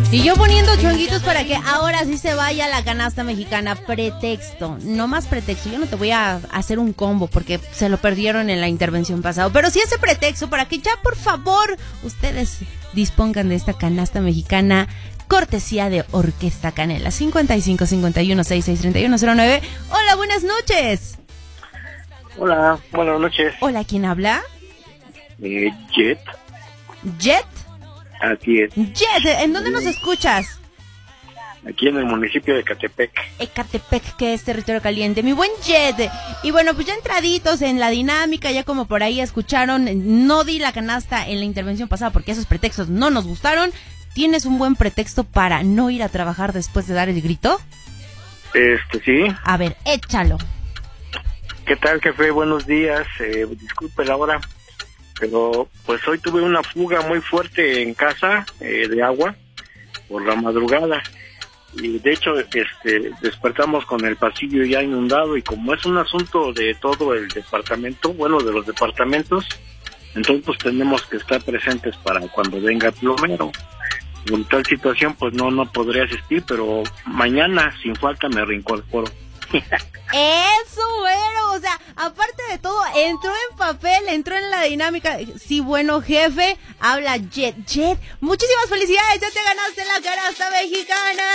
Y yo poniendo chonguitos para que ahora sí se vaya la canasta mexicana. Pretexto, no más pretexto. Yo no te voy a hacer un combo porque se lo perdieron en la intervención pasada. Pero sí ese pretexto para que ya por favor ustedes dispongan de esta canasta mexicana cortesía de Orquesta Canela. 55 51 66 31 09. Hola, buenas noches. Hola, buenas noches. Hola, ¿quién habla? Jet. ¿Jet? Así es. Jet, ¿en dónde nos escuchas? Aquí en el municipio de Ecatepec. Ecatepec, que es territorio caliente. Mi buen Jet. Y bueno, pues ya entraditos en la dinámica, ya como por ahí escucharon, no di la canasta en la intervención pasada porque esos pretextos no nos gustaron. ¿Tienes un buen pretexto para no ir a trabajar después de dar el grito? Sí. A ver, échalo. ¿Qué tal, jefe? Buenos días. Disculpe la hora, pero pues hoy tuve una fuga muy fuerte en casa de agua por la madrugada. Y de hecho despertamos con el pasillo ya inundado, y como es un asunto de todo el departamento, bueno, de los departamentos, entonces pues tenemos que estar presentes para cuando venga el plomero. En tal situación pues no podré asistir, pero mañana sin falta me reincorporo. Eso, bueno, o sea, aparte de todo, entró en papel, entró en la dinámica. Sí, bueno, jefe, habla Jet. Jet, muchísimas felicidades, ya te ganaste la canasta mexicana.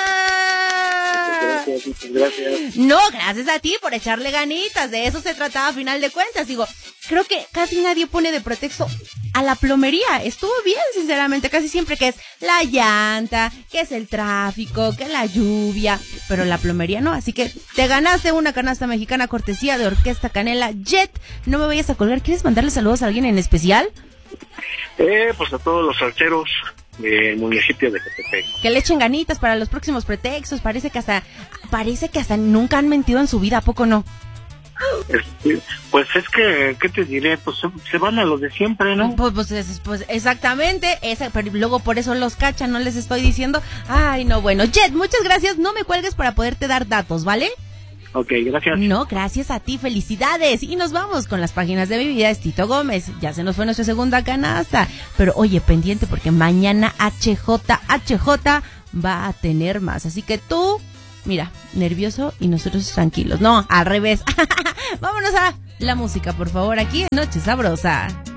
Gracias. No, gracias a ti por echarle ganitas, de eso se trataba a final de cuentas. Digo, creo que casi nadie pone de pretexto a la plomería. Estuvo bien, sinceramente, casi siempre que es la llanta, que es el tráfico, que la lluvia, pero la plomería no, así que te ganaste una canasta mexicana cortesía de Orquesta Canela. Jet, no me vayas a colgar, ¿quieres mandarle saludos a alguien en especial? Pues a todos los salseros del municipio de Ecatepec. Que le echen ganitas para los próximos pretextos, parece que hasta nunca han mentido en su vida, ¿a poco no? Pues es que, ¿qué te diré? Pues se van a lo de siempre, ¿no? Pues exactamente, pero luego por eso los cachan, no les estoy diciendo. Ay, no, bueno, Jet, muchas gracias, no me cuelgues para poderte dar datos, ¿vale? Ok, gracias. No, gracias a ti, felicidades. Y nos vamos con las páginas de mi vida, es Tito Gómez. Ya se nos fue nuestra segunda canasta. Pero oye, pendiente porque mañana HJ va a tener más. Así que tú, mira, nervioso y nosotros tranquilos. No, al revés. Vámonos a la música, por favor, aquí en Noche Sabrosa.